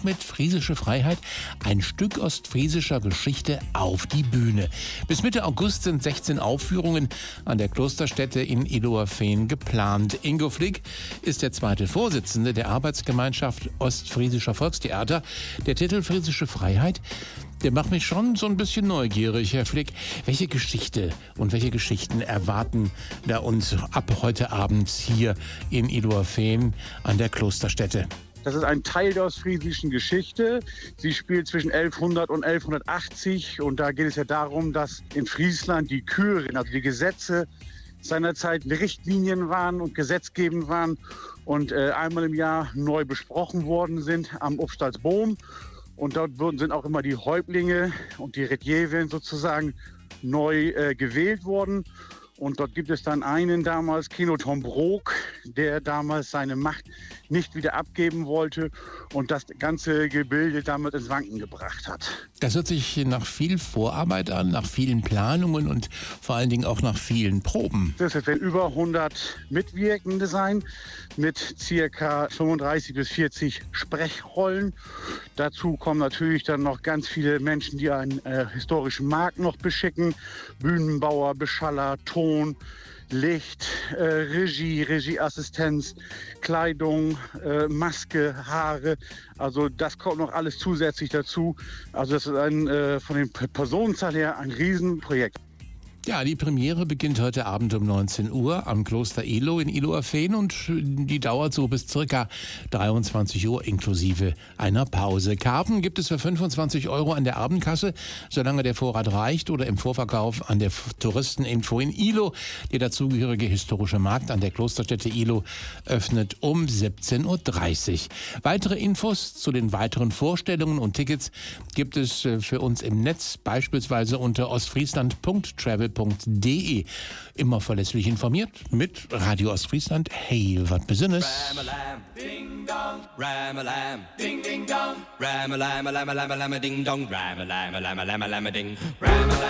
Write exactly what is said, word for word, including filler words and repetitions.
mit Friesische Freiheit ein Stück ostfriesischer Geschichte auf die Bühne. Bis Mitte August sind sechzehn Aufführungen an der Klosterstätte in Illoerfehn geplant. Ingo Flick ist der zweite Vorsitzende der Arbeitsgemeinschaft Ostfriesischer Volkstheater. Der Titel Friesische Freiheit, der macht mich schon so ein bisschen neugierig, Herr Flick. Welche Geschichte und welche Geschichten erwarten da uns ab heute Abend hier in Illoerfehn an der Klosterstätte? Das ist ein Teil der ostfriesischen Geschichte. Sie spielt zwischen elfhundert und elfhundertachtzig. Und da geht es ja darum, dass in Friesland die Kyren, also die Gesetze seinerzeit Richtlinien waren und gesetzgebend waren und äh, einmal im Jahr neu besprochen worden sind am Upstalsboom. Und dort wurden, sind auch immer die Häuptlinge und die Redjewen sozusagen neu äh, gewählt worden. Und dort gibt es dann einen damals, Keno Tom Brook, der damals seine Macht nicht wieder abgeben wollte und das ganze Gebilde damit ins Wanken gebracht hat. Das hört sich nach viel Vorarbeit an, nach vielen Planungen und vor allen Dingen auch nach vielen Proben. Das werden über hundert Mitwirkende sein mit circa fünfunddreißig bis vierzig Sprechrollen. Dazu kommen natürlich dann noch ganz viele Menschen, die einen äh, historischen Markt noch beschicken. Bühnenbauer, Beschaller, Ton, Licht, äh, Regie, Regieassistenz, Kleidung, äh, Maske, Haare. Also das kommt noch alles zusätzlich dazu. Also das ist ein, äh, von den Personenzahl her ein Riesenprojekt. Ja, die Premiere beginnt heute Abend um neunzehn Uhr am Kloster Elo in Illoerfehn und die dauert so bis circa dreiundzwanzig Uhr inklusive einer Pause. Karten gibt es für fünfundzwanzig Euro an der Abendkasse, solange der Vorrat reicht, oder im Vorverkauf an der Touristeninfo in Ilo. Der dazugehörige historische Markt an der Klosterstätte Ilo öffnet um siebzehn Uhr dreißig. Weitere Infos zu den weiteren Vorstellungen und Tickets gibt es für uns im Netz, beispielsweise unter ostfriesland punkt travel punkt de. Immer verlässlich informiert mit Radio Ostfriesland. Hey, was Besonderes. Ram-a-lam, ding-dong, ram-a-lam, ding-ding-dong, ram-a-lam-a-lam-a-lam-a-ding-dong, ram-a-lam-a-lam-a-lam-a-ding, ram-a-lam.